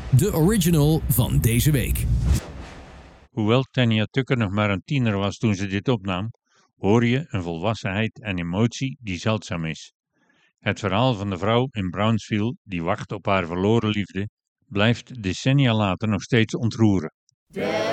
de original van deze week. Hoewel Tanya Tucker nog maar een tiener was toen ze dit opnam, hoor je een volwassenheid en emotie die zeldzaam is. Het verhaal van de vrouw in Brownsville die wacht op haar verloren liefde, blijft decennia later nog steeds ontroeren.